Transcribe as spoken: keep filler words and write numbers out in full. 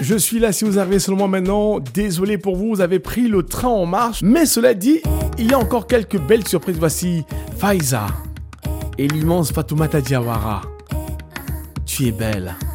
Je suis là si vous arrivez seulement maintenant. Désolé pour vous, vous avez pris le train en marche. Mais cela dit, il y a encore quelques belles surprises. Voici Faiza et l'immense Fatoumata Diawara. Tu es belle.